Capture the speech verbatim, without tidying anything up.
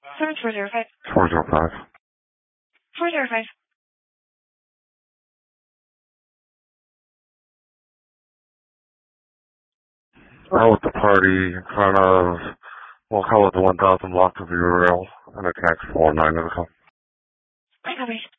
seven four zero five. four zero five. four zero five. Out with the party in front of, we'll call it the one thousand block of Uriel, and it's next four nine of the call. I copy.